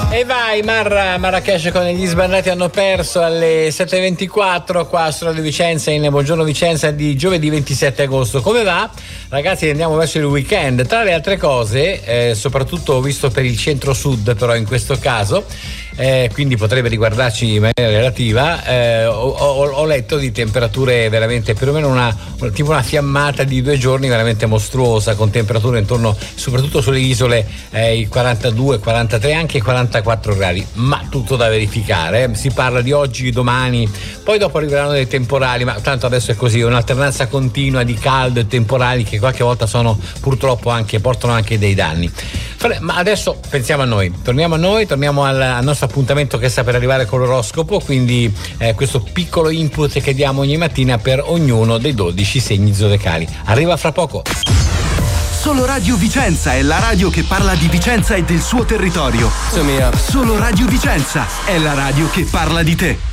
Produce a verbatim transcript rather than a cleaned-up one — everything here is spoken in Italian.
E vai Marra, Marrakesh con gli sbandati hanno perso alle sette e ventiquattro qua su Radio Vicenza in Buongiorno Vicenza di giovedì ventisette agosto. Come va? Ragazzi, andiamo verso il weekend. Tra le altre cose, eh, soprattutto visto per il centro-sud però in questo caso, eh, quindi potrebbe riguardarci in maniera relativa, eh, ho, ho, ho letto di temperature veramente più o meno una, una tipo una fiammata di due giorni veramente mostruosa, con temperature intorno soprattutto sulle isole eh, i quarantadue, quarantatré, anche i quarantaquattro gradi, ma tutto da verificare. eh. Si parla di oggi, domani, poi dopo arriveranno dei temporali, ma tanto adesso è così, un'alternanza continua di caldo e temporali che qualche volta sono purtroppo anche, portano anche dei danni. Ma adesso pensiamo a noi, torniamo a noi, torniamo al, al nostro appuntamento che sta per arrivare con l'oroscopo, quindi eh, questo piccolo input che diamo ogni mattina per ognuno dei dodici segni zodiacali. Arriva fra poco. Solo Radio Vicenza è la radio che parla di Vicenza e del suo territorio. Solo Radio Vicenza è la radio che parla di te.